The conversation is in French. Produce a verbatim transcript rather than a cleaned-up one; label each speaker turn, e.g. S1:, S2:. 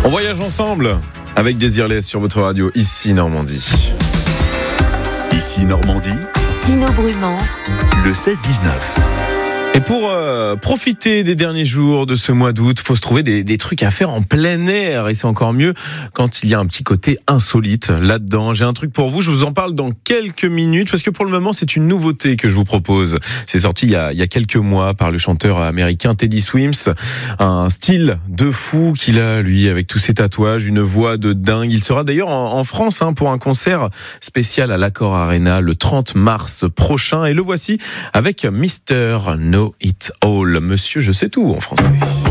S1: On voyage ensemble avec Désirless sur votre radio, ici Normandie.
S2: Ici Normandie,
S3: Tino Brumand,
S2: le seize dix-neuf.
S1: Et pour euh, profiter des derniers jours de ce mois d'août, faut se trouver des, des trucs à faire en plein air. Et c'est encore mieux quand il y a un petit côté insolite là-dedans. J'ai un truc pour vous, je vous en parle dans quelques minutes, parce que pour le moment, c'est une nouveauté que je vous propose. C'est sorti il y a, il y a quelques mois par le chanteur américain Teddy Swims. Un style de fou qu'il a, lui, avec tous ses tatouages, une voix de dingue. Il sera d'ailleurs en, en France hein, pour un concert spécial à l'Accor Arena le trente mars prochain. Et le voici avec Mister No It All. Monsieur, je sais tout en français.